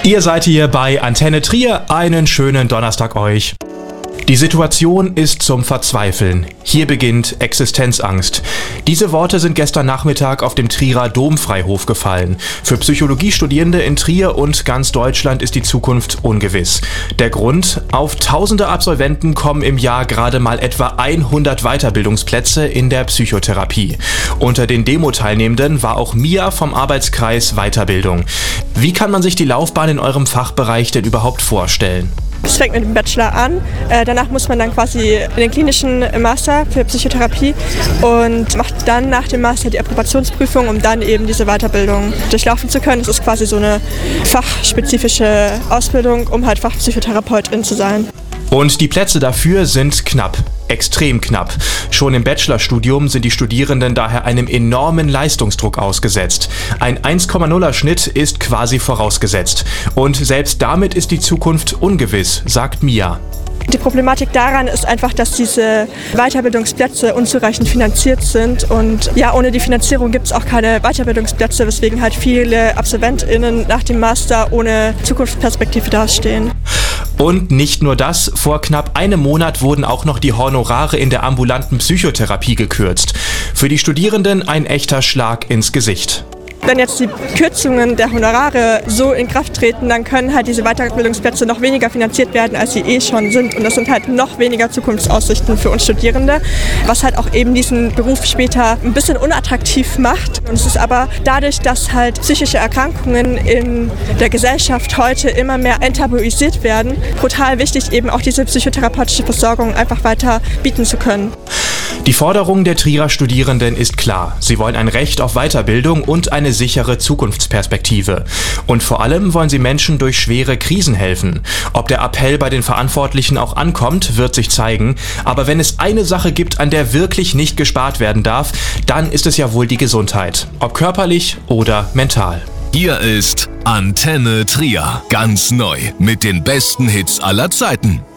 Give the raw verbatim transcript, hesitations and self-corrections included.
Ihr seid hier bei Antenne Trier. Einen schönen Donnerstag euch. Die Situation ist zum Verzweifeln. Hier beginnt Existenzangst. Diese Worte sind gestern Nachmittag auf dem Trierer Domfreihof gefallen. Für Psychologiestudierende in Trier und ganz Deutschland ist die Zukunft ungewiss. Der Grund? Auf tausende Absolventen kommen im Jahr gerade mal etwa hundert Weiterbildungsplätze in der Psychotherapie. Unter den Demo-Teilnehmenden war auch Mia vom Arbeitskreis Weiterbildung. Wie kann man sich die Laufbahn in eurem Fachbereich denn überhaupt vorstellen? Es fängt mit dem Bachelor an, äh, danach muss man dann quasi in den klinischen Master für Psychotherapie und macht dann nach dem Master die Approbationsprüfung, um dann eben diese Weiterbildung durchlaufen zu können. Es ist quasi so eine fachspezifische Ausbildung, um halt Fachpsychotherapeutin zu sein. Und die Plätze dafür sind knapp. Extrem knapp. Schon im Bachelorstudium sind die Studierenden daher einem enormen Leistungsdruck ausgesetzt. Ein eins Komma nuller Schnitt ist quasi vorausgesetzt. Und selbst damit ist die Zukunft ungewiss, sagt Mia. Die Problematik daran ist einfach, dass diese Weiterbildungsplätze unzureichend finanziert sind und ja, ohne die Finanzierung gibt es auch keine Weiterbildungsplätze, weswegen halt viele AbsolventInnen nach dem Master ohne Zukunftsperspektive dastehen. Und nicht nur das, vor knapp einem Monat wurden auch noch die Honorare in der ambulanten Psychotherapie gekürzt. Für die Studierenden ein echter Schlag ins Gesicht. Wenn jetzt die Kürzungen der Honorare so in Kraft treten, dann können halt diese Weiterbildungsplätze noch weniger finanziert werden, als sie eh schon sind. Und das sind halt noch weniger Zukunftsaussichten für uns Studierende, was halt auch eben diesen Beruf später ein bisschen unattraktiv macht. Und es ist aber dadurch, dass halt psychische Erkrankungen in der Gesellschaft heute immer mehr enttabuisiert werden, brutal wichtig, eben auch diese psychotherapeutische Versorgung einfach weiter bieten zu können. Die Forderung der Trierer Studierenden ist klar. Sie wollen ein Recht auf Weiterbildung und eine sichere Zukunftsperspektive. Und vor allem wollen sie Menschen durch schwere Krisen helfen. Ob der Appell bei den Verantwortlichen auch ankommt, wird sich zeigen. Aber wenn es eine Sache gibt, an der wirklich nicht gespart werden darf, dann ist es ja wohl die Gesundheit. Ob körperlich oder mental. Hier ist Antenne Trier. Ganz neu mit den besten Hits aller Zeiten.